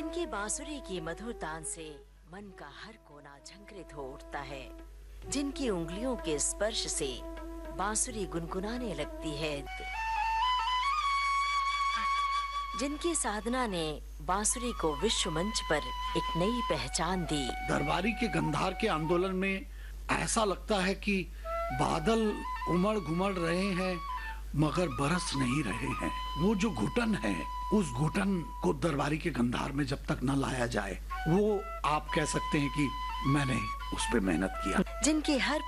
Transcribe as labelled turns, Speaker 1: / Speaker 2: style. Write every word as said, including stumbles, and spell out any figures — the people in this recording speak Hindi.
Speaker 1: जिनकी बांसुरी की मधुर तान से मन का हर कोना झंकृत हो उठता है, जिनकी उंगलियों के स्पर्श से बांसुरी गुनगुनाने लगती है, जिनकी साधना ने बांसुरी को विश्व मंच पर एक नई पहचान दी।
Speaker 2: दरबारी के गंधार के आंदोलन में ऐसा लगता है कि बादल उमड़ घुमड़ रहे हैं मगर बरस नहीं रहे हैं। वो जो घुटन है, उस घुटन को दरबारी के गंधार में जब तक न लाया जाए, वो आप कह सकते हैं कि मैंने उस पे मेहनत किया।
Speaker 1: जिनकी हर